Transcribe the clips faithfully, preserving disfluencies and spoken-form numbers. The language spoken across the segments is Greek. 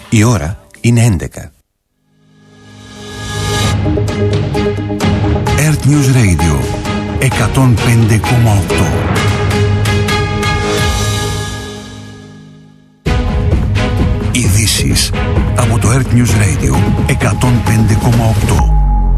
Η ώρα είναι έντεκα. Earth News Radio εκατόν πέντε κόμμα οκτώ. Ειδήσεις από το Earth News Radio εκατόν πέντε κόμμα οκτώ.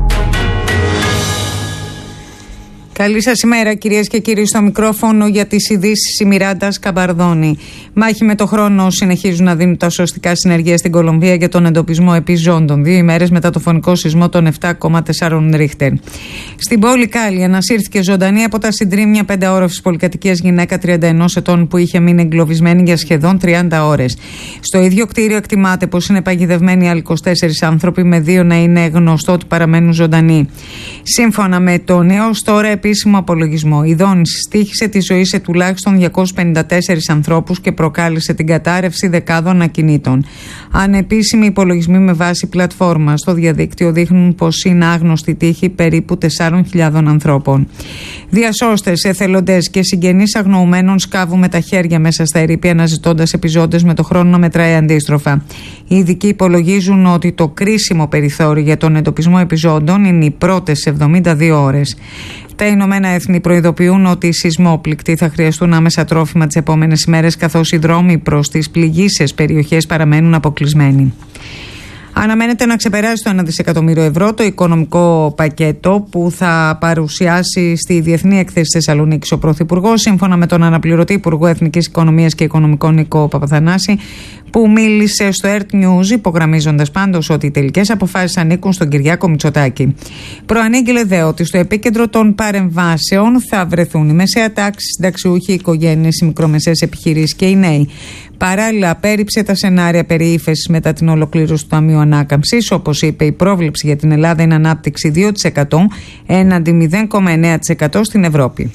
Καλή σας ημέρα, κυρίες και κύριοι, στο μικρόφωνο για τις ειδήσεις η Μιράντα Σκαμπαρδόνη. Μάχη με το χρόνο συνεχίζουν να δίνουν τα σωστικά συνεργεία στην Κολομβία για τον εντοπισμό επιζώντων, δύο ημέρες μετά το φωνικό σεισμό των επτά κόμμα τέσσερα ρίχτερ. Στην πόλη Κάλι ανασύρθηκε ζωντανή από τα συντρίμμια πενταόροφης πολυκατοικίας γυναίκα τριάντα ενός ετών που είχε μείνει εγκλωβισμένη για σχεδόν τριάντα ώρες. Στο ίδιο κτίριο εκτιμάται πως είναι παγιδευμένοι άλλοι είκοσι τέσσερις άνθρωποι, με δύο να είναι γνωστό ότι παραμένουν ζωντανοί. Σύμφωνα με τον έως τώρα επίσημο απολογισμό, η δόνηση στοίχησε τη ζωή σε τουλάχιστον διακόσιους πενήντα τέσσερις ανθρώπους και προκάλεσε την κατάρρευση δεκάδων ακινήτων. Ανεπίσημοι υπολογισμοί με βάση πλατφόρμα στο διαδίκτυο δείχνουν πως είναι άγνωστη τύχη περίπου τεσσάρων χιλιάδων ανθρώπων. Διασώστες, εθελοντές και συγγενείς αγνοουμένων σκάβουν με τα χέρια μέσα στα ερείπια, αναζητώντας επιζώντες με το χρόνο να μετράει αντίστροφα. Οι ειδικοί υπολογίζουν ότι το κρίσιμο περιθώριο για τον εντοπισμό επιζώντων είναι οι πρώτες εβδομήντα δύο ώρες. Τα Ηνωμένα Έθνη προειδοποιούν ότι οι σεισμόπληκτοι θα χρειαστούν άμεσα τρόφιμα τις επόμενες ημέρες, καθώς οι δρόμοι προς τις πληγείσες περιοχές παραμένουν αποκλεισμένοι. Αναμένεται να ξεπεράσει το ένα δισεκατομμύριο ευρώ το οικονομικό πακέτο που θα παρουσιάσει στη Διεθνή Έκθεση Θεσσαλονίκης ο Πρωθυπουργός, σύμφωνα με τον αναπληρωτή Υπουργό Εθνικής Οικονομίας και Οικονομικών Νίκο Παπαθανάση, που μίλησε στο Earth News, υπογραμμίζοντας πάντως ότι οι τελικές αποφάσεις ανήκουν στον Κυριάκο Μητσοτάκη. Προανήγγειλε δε ότι στο επίκεντρο των παρεμβάσεων θα βρεθούν η μεσαία τάξη, συνταξιούχοι, οι οικογένειες, οι μικρομεσαίες επιχειρήσεις και οι νέοι. Παράλληλα, απέρριψε τα σενάρια περί ύφεσης μετά την ολοκλήρωση του Ταμείου Ανάκαμψης. Όπως είπε, η πρόβλεψη για την Ελλάδα είναι ανάπτυξη δύο τοις εκατό έναντι μηδέν κόμμα εννέα τοις εκατό στην Ευρώπη.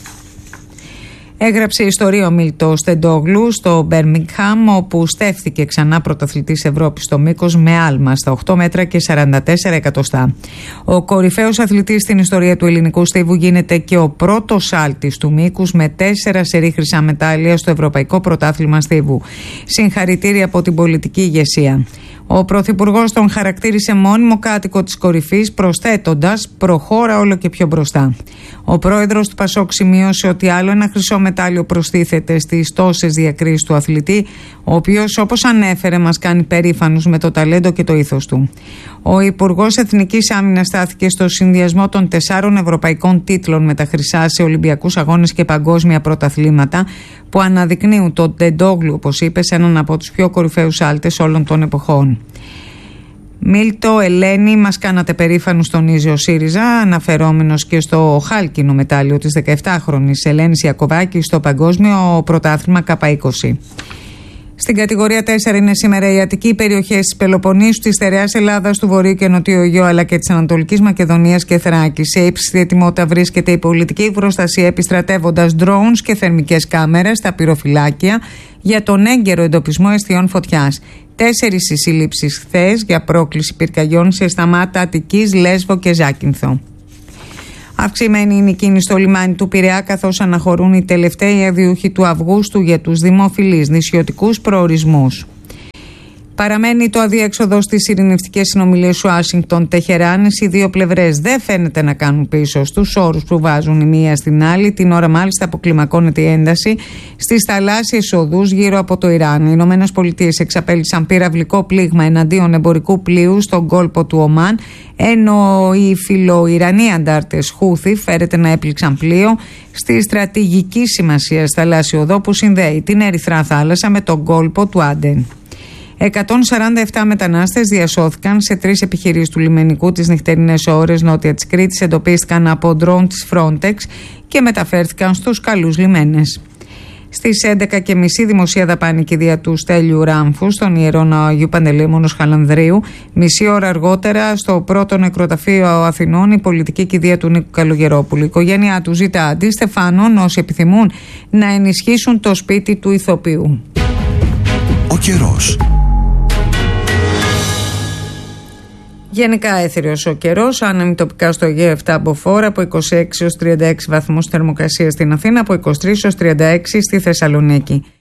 Έγραψε ιστορία ο Μίλτος Τεντόγλου στο Μπέρμιγχαμ, όπου στέφθηκε ξανά πρωταθλητής Ευρώπης στο μήκος με άλμα στα οκτώ μέτρα και σαράντα τέσσερα εκατοστά. Ο κορυφαίος αθλητής στην ιστορία του ελληνικού στίβου γίνεται και ο πρώτος άλτης του μήκους με τέσσερα σερί χρυσά μετάλλια στο Ευρωπαϊκό Πρωτάθλημα Στίβου. Συγχαρητήρια από την πολιτική ηγεσία. Ο Πρωθυπουργός τον χαρακτήρισε μόνιμο κάτοικο της κορυφής, προσθέτοντας «προχώρα όλο και πιο μπροστά». Ο πρόεδρος του Πασόκ σημείωσε ότι άλλο ένα χρυσό μετάλλιο προστίθεται στις τόσες διακρίσεις του αθλητή, ο οποίος, όπως ανέφερε, μας κάνει περήφανους με το ταλέντο και το ήθος του. Ο Υπουργός Εθνικής Άμυνας στάθηκε στο συνδυασμό των τεσσάρων ευρωπαϊκών τίτλων με τα χρυσά σε Ολυμπιακούς Αγώνες και παγκόσμια πρωταθλήματα, που αναδεικνύουν τον Τεντόγλου, όπως είπε, σε έναν από τους πιο κορυφαίους άλτες όλων των εποχών. Μίλτο, Ελένη, μας κάνατε περήφανους, τονίζει ο ΣΥΡΙΖΑ, αναφερόμενος και στο χάλκινο μετάλλιο της δεκαεπτάχρονης Ελένης Ιακωβάκη στο παγκόσμιο πρωτάθλημα Κάπα είκοσι. Στην κατηγορία τέσσερα είναι σήμερα οι αττικοί περιοχές της Πελοποννήσου, της στερεάς Ελλάδας, του Βορείου και Νοτιού Αιγαίου αλλά και της Ανατολικής Μακεδονίας και Θράκης. Σε ύψιστη ετοιμότητα βρίσκεται η πολιτική προστασία, επιστρατεύοντας drones και θερμικές κάμερες στα πυροφυλάκια για τον έγκαιρο εντοπισμό αιστιών φωτιάς. Τέσσερις οι σύλληψεις χθες για πρόκληση πυρκαγιών σε Σταμάτα, Αττικής, Λέσβο και Ζάκυνθο. Αυξημένη είναι η κίνηση στο λιμάνι του Πειραιά, καθώς αναχωρούν οι τελευταίοι αδιούχοι του Αυγούστου για τους δημοφιλείς νησιωτικούς προορισμούς. Παραμένει το αδιέξοδο στις ειρηνευτικές συνομιλίες Ουάσιγκτον Τεχεράνη. Οι δύο πλευρές δεν φαίνεται να κάνουν πίσω στους όρους που βάζουν η μία στην άλλη. Την ώρα μάλιστα αποκλιμακώνεται η ένταση στις θαλάσσιες οδούς γύρω από το Ιράν. Οι Ηνωμένες Πολιτείες εξαπέλυσαν πυραυλικό πλήγμα εναντίον εμπορικού πλοίου στον κόλπο του Ομάν, ενώ οι φιλοϊρανοί αντάρτες Χούθη φέρεται να έπληξαν πλοίο στη στρατηγική σημασία θαλάσσιο οδό που συνδέει την Ερυθρά Θάλασσα με τον κόλπο του Άντεν. εκατόν σαράντα επτά μετανάστες διασώθηκαν σε τρεις επιχειρήσεις του λιμενικού τις νυχτερινές ώρες νότια της Κρήτης, εντοπίστηκαν από ντρόουν της Frontex και μεταφέρθηκαν στους καλούς λιμένες. Στις έντεκα και μισή δημοσία δαπάνη κηδεία του Στέλιου Ράμφου στον Ιερό Ναό Αγίου Παντελεήμονος Χαλανδρίου. Μισή ώρα αργότερα στο πρώτο νεκροταφείο Αθηνών η πολιτική κηδεία του Νίκου Καλογερόπουλου. Η οικογένειά του ζητά αντί στεφάνων όσοι επιθυμούν να ενισχύσουν το σπίτι του ηθοποιού. Ο καιρός. Γενικά έθριος ο καιρός, άνεμοι τοπικά στο Αιγαίο επτά μποφόρ, από είκοσι έξι έως τριάντα έξι βαθμούς θερμοκρασία στην Αθήνα, από είκοσι τρεις έως τριάντα έξι στη Θεσσαλονίκη.